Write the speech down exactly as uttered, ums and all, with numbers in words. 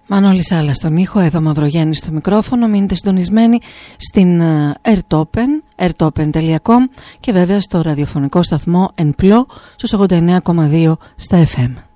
Μανώλης Άλλας στον ήχο, Εύα Μαυρογέννη στο μικρόφωνο. Μείνετε συντονισμένοι στην Airtopen, airtopen τελεία com και βέβαια στο ραδιοφωνικό σταθμό Εν Πλώ στους ογδόντα εννέα κόμμα δύο στα εφ εμ.